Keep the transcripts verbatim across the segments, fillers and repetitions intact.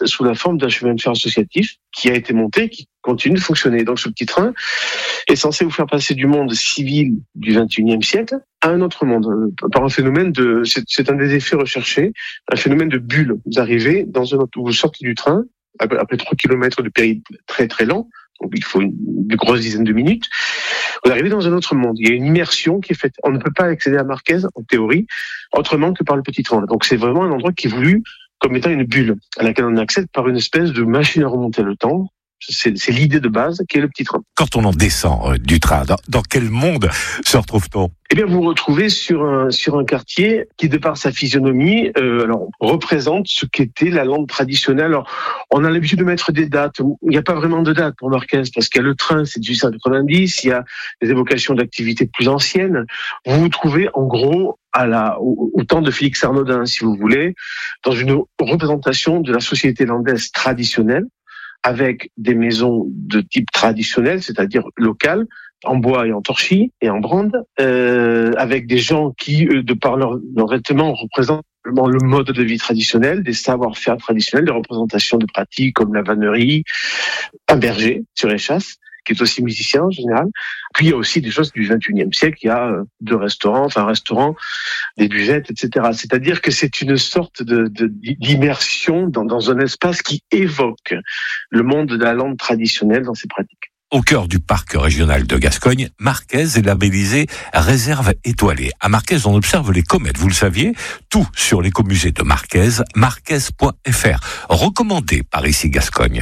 sous la forme d'un chemin de fer associatif qui a été monté, qui continue de fonctionner. Donc ce petit train est censé vous faire passer du monde civil du vingt et unième siècle à un autre monde, par un phénomène de, c'est, c'est un des effets recherchés, un phénomène de bulle. Vous arrivez dans un autre, vous sortez du train, après, après trois kilomètres de périple très très lent, donc il faut une, une grosse dizaine de minutes, vous arrivez dans un autre monde. Il y a une immersion qui est faite. On ne peut pas accéder à Marquez, en théorie, autrement que par le petit train. Donc c'est vraiment un endroit qui est voulu comme étant une bulle à laquelle on accède par une espèce de machine à remonter le temps. C'est, c'est l'idée de base qui est le petit train. Quand on en descend euh, du train, dans, dans quel monde se retrouve-t-on ? Eh bien, vous vous retrouvez sur un sur un quartier qui, de par sa physionomie, euh, alors représente ce qu'était la lande traditionnelle. Alors, on a l'habitude de mettre des dates. Il n'y a pas vraiment de date pour Marquez parce qu'il y a le train, c'est dix-huit cent quatre-vingt-dix. Il y a des évocations d'activités plus anciennes. Vous vous trouvez, en gros, à la au, au temps de Félix Arnaudin, si vous voulez, dans une représentation de la société landaise traditionnelle, avec des maisons de type traditionnel, c'est-à-dire local, en bois et en torchis et en brande, euh, avec des gens qui, de par leurs leur vêtements, représentent le mode de vie traditionnel, des savoir-faire traditionnels, des représentations de pratiques comme la vannerie, un berger sur échasse, qui est aussi musicien en général. Puis il y a aussi des choses du vingt et unième siècle, il y a deux restaurants, enfin un restaurant, des buvettes, et cetera. C'est-à-dire que c'est une sorte de, de d'immersion dans, dans un espace qui évoque le monde de la lande traditionnelle dans ses pratiques. Au cœur du parc régional de Gascogne, Marquez est labellisé réserve étoilée. À Marquez, on observe les comètes, vous le saviez. Tout sur l'écomusée de Marquez, marquez point f r. Recommandé par Ici Gascogne.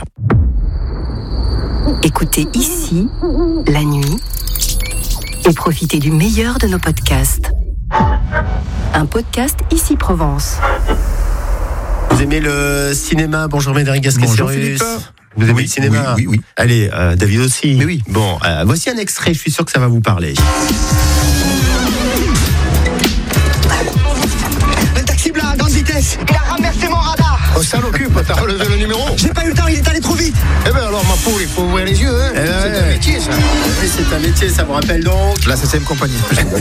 Écoutez Ici, la nuit, et profitez du meilleur de nos podcasts. Un podcast Ici Provence. Vous aimez le cinéma? Bonjour Médéric Gasquet-Sirius. Vous aimez oui, le cinéma? Oui, oui, oui. Allez, euh, David aussi. Mais oui. Bon, euh, voici un extrait, je suis sûr que ça va vous parler. Le taxi blanc à grande vitesse, il a renversé mon radar. Oh, ça l'occupe, t'as relevé le numéro? J'ai pas eu le temps, il est allé trop vite. Eh ben alors, ma poule, il faut ouvrir les yeux, hein. Eh c'est ouais. un métier, ça. Oui, c'est un métier, ça me rappelle donc La septième compagnie.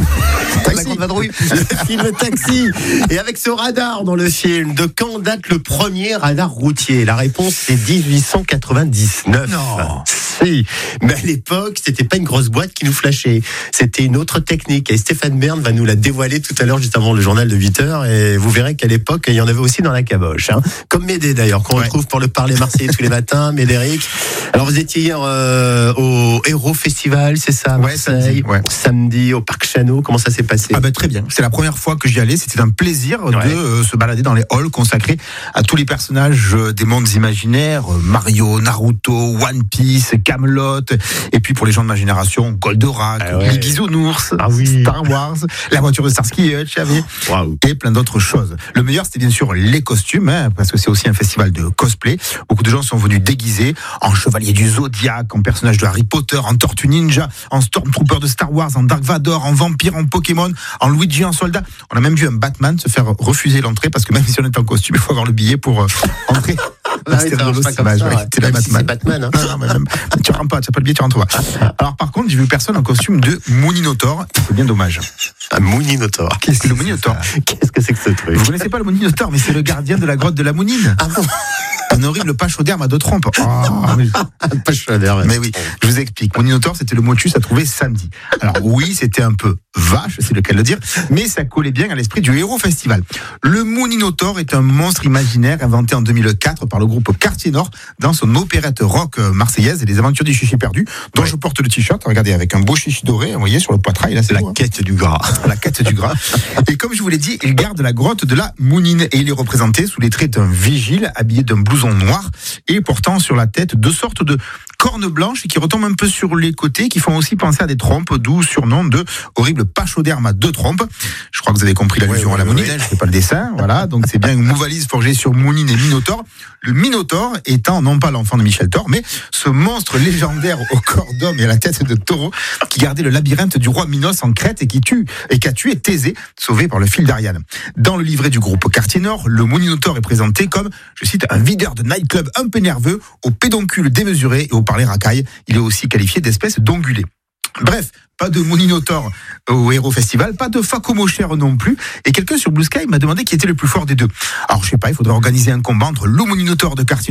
Taxi. La vadrouille. Le film Taxi. Et avec ce radar dans le film, de quand date le premier radar routier? La réponse, c'est dix-huit cent quatre-vingt-dix-neuf. Non. Si. Mais à l'époque, c'était pas une grosse boîte qui nous flashait. C'était une autre technique. Et Stéphane Bern va nous la dévoiler tout à l'heure, juste avant le journal de huit heures. Et vous verrez qu'à l'époque, il y en avait aussi dans la caboche, hein. Comme Médé d'ailleurs, qu'on ouais. retrouve pour le parler marseillais tous les matins. Médéric. Alors vous étiez hier euh, au Héros Festival, c'est ça, à Marseille, ouais, samedi, ouais. samedi au Parc Chano. Comment ça s'est passé? Ah ben très bien. C'est la première fois que j'y allais. C'était un plaisir ouais. de euh, se balader dans les halls consacrés à tous les personnages euh, des mondes imaginaires, euh, Mario, Naruto, One Piece, Camelot, et puis pour les gens de ma génération, Goldorak, ah ouais. les Bisounours, ah oui. Star Wars, la voiture de Starsky et Hutch, wow. et plein d'autres choses. Le meilleur, c'était bien sûr les costumes, hein, parce que c'est aussi un festival de cosplay. Beaucoup de gens sont venus déguisés en chevalier du Zodiac, en personnage de Harry Potter, en Tortue Ninja, en Stormtrooper de Star Wars, en Dark Vador, en vampire, en Pokémon, en Luigi, en soldat. On a même vu un Batman se faire refuser l'entrée parce que même si on est en costume, il faut avoir le billet pour euh, entrer. Ah oui, ça marche pas comme ça, ouais. C'est la Batman. C'est Batman, hein. Non, non, mais même, tu rentres pas, tu n'as pas le billet, tu rentres pas. Alors par contre, j'ai vu personne en costume de Mooninotaur. C'est bien dommage. Un Mooninotaur. Qu'est-ce que le Mooninotaur? Qu'est-ce que c'est que ce truc? Vous connaissez pas le Mooninotaur, mais c'est le gardien de la grotte de la Mounine. Ah bon? Un horrible pachyderme à deux trompes. Oh, mais... Un pachyderme. Mais oui, je vous explique. Mooninotaur, c'était le motus à trouver samedi. Alors oui, c'était un peu vache, c'est le cas de le dire, mais ça collait bien à l'esprit du Héros Festival. Le Mooninotaur est un monstre imaginaire inventé en deux mille quatre par le groupe Quartier Nord dans son opérette rock marseillaise et les aventures du chichi perdu, dont ouais. je porte le t-shirt, regardez, avec un beau chichi doré, vous voyez, sur le poitrail. Là, c'est la beau, quête hein. du gras. La quête du gras. Et comme je vous l'ai dit, il garde la grotte de la Mounine et il est représenté sous les traits d'un vigile habillé d'un blouson noir et portant sur la tête deux sortes de cornes blanches qui retombent un peu sur les côtés, qui font aussi penser à des trompes, d'où surnom de horrible pachyderme à deux trompes. Je crois que vous avez compris l'allusion ouais, ouais, à la Mounine, ouais. je ne fais pas le dessin, voilà, donc c'est bien une mouvalise forgée sur Mounine et Minotaure. Le Minotaure étant non pas l'enfant de Michel Thor, mais ce monstre légendaire au corps d'homme et à la tête de taureau qui gardait le labyrinthe du roi Minos en Crète et qui tue et qui a tué Thésée, sauvé par le fil d'Ariane. Dans le livret du groupe Quartier Nord, le Mooninotaur est présenté comme, je cite, un videur de nightclub un peu nerveux, au pédoncule démesuré et au parler racaille. Il est aussi qualifié d'espèce d'ongulé. Bref, pas de Mooninotaur au Héros Festival, pas de Facomocher non plus. Et quelqu'un sur Blue Sky m'a demandé qui était le plus fort des deux. Alors je sais pas, il faudrait organiser un combat entre le Mooninotaur de Quartier